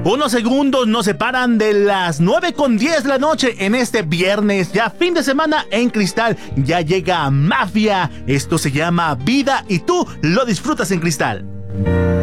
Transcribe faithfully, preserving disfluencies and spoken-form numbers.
Unos segundos nos separan de las nueve con diez de la noche en este viernes, ya fin de semana en Cristal. Ya llega Mafia. Esto se llama Vida y tú lo disfrutas en Cristal.